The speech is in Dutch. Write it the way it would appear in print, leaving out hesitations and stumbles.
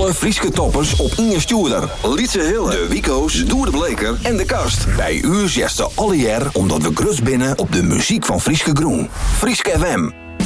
Alle Frieske toppers op Inge Stuurder, Lietse Hille, de Wico's, Doer de Bleker en de Kast. Bij u zesde alle jaar omdat we grut binnen op de muziek van Frieske Groen. Frieske FM.